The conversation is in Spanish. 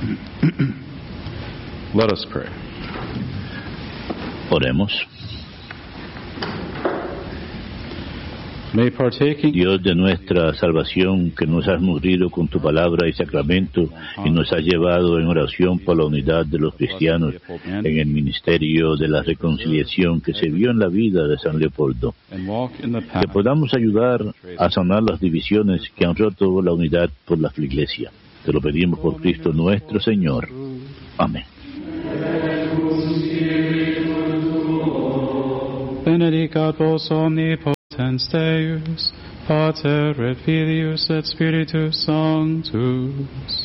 Let us pray. Oremos. May partaking Dios de nuestra salvación, que nos has nutrido con tu palabra y sacramento y nos has llevado en oración por la unidad de los cristianos en el ministerio de la reconciliación que se vio en la vida de San Leopoldo, que podamos ayudar a sanar las divisiones que han roto la unidad por la Iglesia. Te lo pedimos por Cristo nuestro Señor. Amén. Benedicat vos omnipotens Deus, Pater et Filius et Spiritus Sanctus.